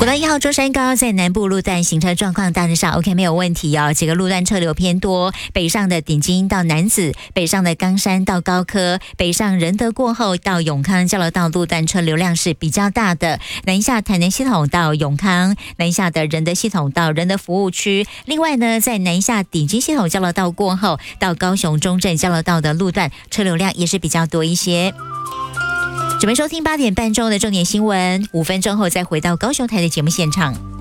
国道1号中山高在南部路段行车状况大致上 OK 没有问题哦，几个路段车流偏多，北上的顶金到楠梓，北上的冈山到高科，北上仁德过后到永康交流道路段车流量是比较大的，南下台南系统到永康，南下的仁德系统到仁德服务区，另外呢在南下顶金系统交流道过后到高雄中正交流道的路段车流量也是比较多一些。准备收听8点半钟的重点新闻，5分钟后再回到高雄台的节目现场。